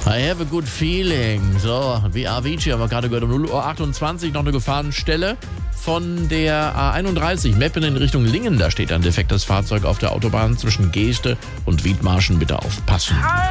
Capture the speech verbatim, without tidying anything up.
I have a good feeling. So, wie Avicii haben wir gerade gehört. Um null Uhr achtundzwanzig noch eine Gefahrenstelle von der A einunddreißig. Meppen in Richtung Lingen. Da steht ein defektes Fahrzeug auf der Autobahn zwischen Geeste und Wiedmarschen. Bitte aufpassen.